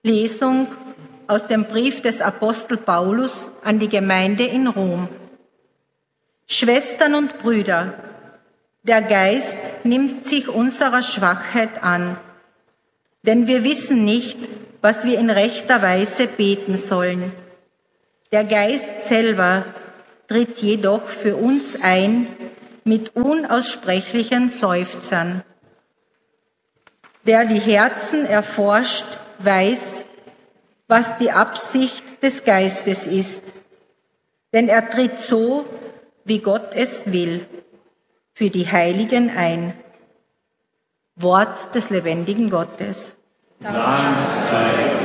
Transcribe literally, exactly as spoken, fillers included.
Lesung aus dem Brief des Apostel Paulus an die Gemeinde in Rom. Schwestern und Brüder, der Geist nimmt sich unserer Schwachheit an, denn wir wissen nicht, was wir in rechter Weise beten sollen. Der Geist selber tritt jedoch für uns ein mit unaussprechlichen Seufzern. Der die Herzen erforscht, weiß, was die Absicht des Geistes ist, denn er tritt so, wie Gott es will, für die Heiligen ein. Wort des lebendigen Gottes. Dank sei